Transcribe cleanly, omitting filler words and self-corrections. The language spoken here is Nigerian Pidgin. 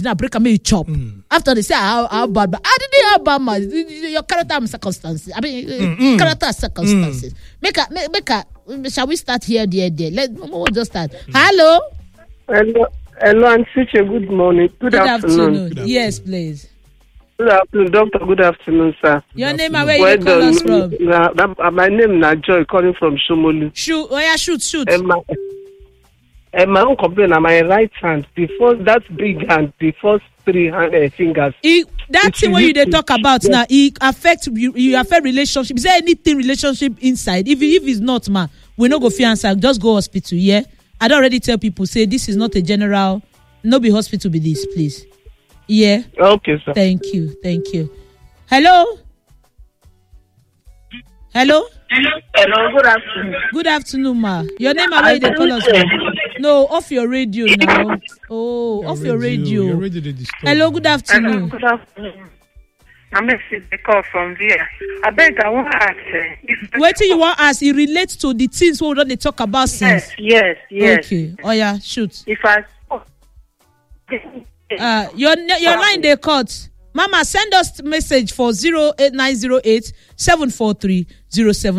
fish now, break and make you chop. After they say how bad, but I didn't how bad man. Your character and circumstances. I mean, character and circumstances. Make a. Shall we start here, there? We'll just start. Hello, Auntie. Good morning. Good afternoon. Yes, please. Good afternoon, doctor. Good afternoon, sir. Your name and where you call us from? My name is Joy, calling from Shomolu. Shoot. And my own complaint on my right hand, that big hand, the first 3 fingers. That thing what you they talk about now, it affect you affect relationship. Is there anything relationship inside? If it's not, man, we no go fear answer. Just go hospital, yeah? I don't already tell people, say this is not a general, no be hospital be this, please. Yeah? Okay, sir. Thank you. Hello, good afternoon. Good afternoon, ma. Your name and where they call us from? No, off your radio now. Oh, off your radio. Your radio they disturb. Hello, good afternoon. Good afternoon. I'm a call from there. I beg, I want to ask. Wait till you want to ask. It relates to the things we don't talk about since. Yes. Okay. Oh yeah, shoot. If I your line they cut. Mama, send us message for 08908 743 07.